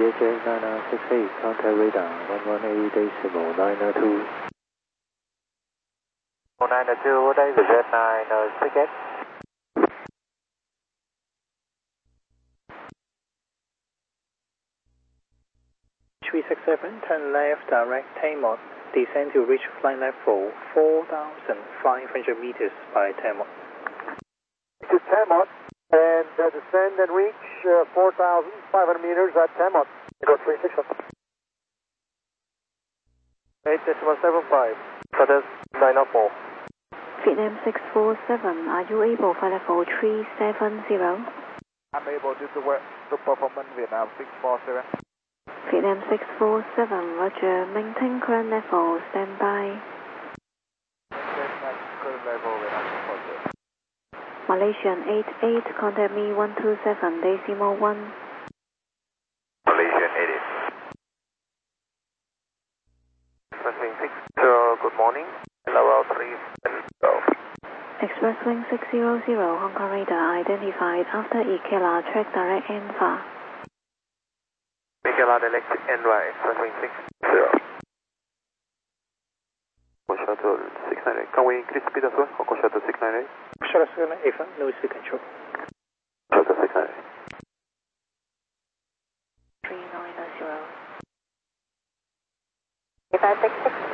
JJ9968, contact radar 118.902. 902, David Z968. H367, turn left, direct Tamot. Descend to reach flight level 4,500 meters by Tamot. To Tamot, and descend and reach 4,500 meters at Tamot. Go 361. 8.75, so that's 904. Vietnam 647, are you able for level 370? I'm able due to performance Vietnam 647. Vietnam 647, roger, maintain current level, stand by. Maintain current level Vietnam 647. Malaysian 88, contact me 127, decimal 1. Malaysian 88. Expresswing 6, good morning. Level 3, Expresswing 600, Hong Kong radar identified after Ikela, track direct Enfa. Ikela electric NY, expresswing 60. Shuttle 698. Can we increase speed as well? Shuttle 698. Shuttle 698, no speed control. Shuttle 698. 390. 566.